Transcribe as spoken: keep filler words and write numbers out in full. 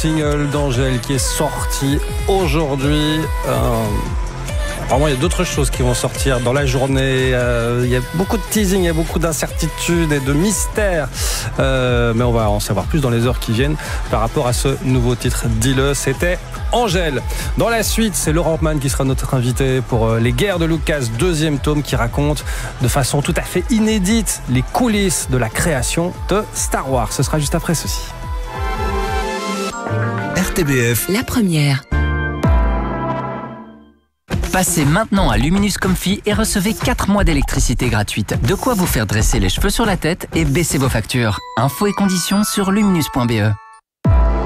single d'Angèle qui est sorti aujourd'hui. Euh, Vraiment, il y a d'autres choses qui vont sortir dans la journée. Euh, il y a beaucoup de teasing, il y a beaucoup d'incertitudes et de mystères. Euh, mais on va en savoir plus dans les heures qui viennent par rapport à ce nouveau titre. Dis-le, c'était Angèle. Dans la suite, c'est Laurent Mann qui sera notre invité pour Les Guerres de Lucas, deuxième tome qui raconte de façon tout à fait inédite les coulisses de la création de Star Wars. Ce sera juste après ceci. R T B F, la première. Passez maintenant à Luminus Comfy et recevez quatre mois d'électricité gratuite. De quoi vous faire dresser les cheveux sur la tête et baisser vos factures. Infos et conditions sur luminus point b e.